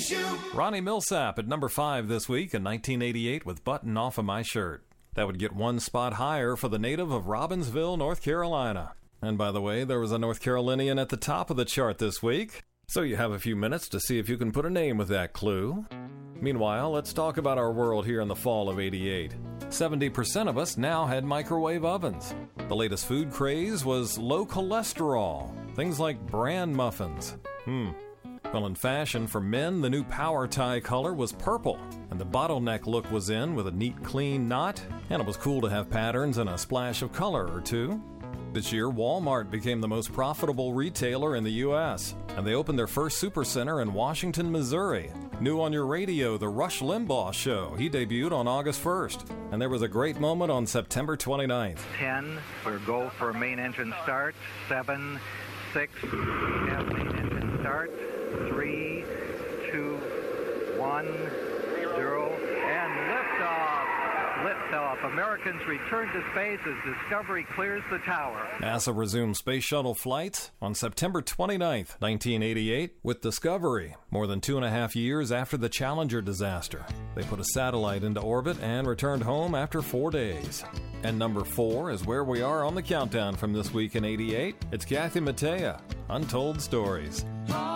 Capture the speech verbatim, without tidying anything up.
issue. Ronnie Millsap at number five this week in nineteen eighty-eight with Button Off of My Shirt. That would get one spot higher for the native of Robbinsville, North Carolina. And by the way, there was a North Carolinian at the top of the chart this week, so you have a few minutes to see if you can put a name with that clue. Meanwhile, let's talk about our world here in the fall of eighty-eight. seventy percent of us now had microwave ovens. The latest food craze was low cholesterol, things like bran muffins. Hmm. Well, in fashion, for men, the new power tie color was purple, and the bottleneck look was in with a neat, clean knot, and it was cool to have patterns and a splash of color or two. This year, Walmart became the most profitable retailer in the U S, and they opened their first supercenter in Washington, Missouri. New on your radio, The Rush Limbaugh Show. He debuted on August first, and there was a great moment on September twenty-ninth. ten, we're go for main engine start. seven, six, have main engine start. three, two, one, zero, and liftoff. Liftoff. Americans return to space as Discovery clears the tower. NASA resumed space shuttle flights on September twenty-ninth, nineteen eighty-eight, with Discovery, more than two and a half years after the Challenger disaster. They put a satellite into orbit and returned home after four days. And number four is where we are on the countdown from this week in eighty-eight. It's Kathy Mattea, Untold Stories.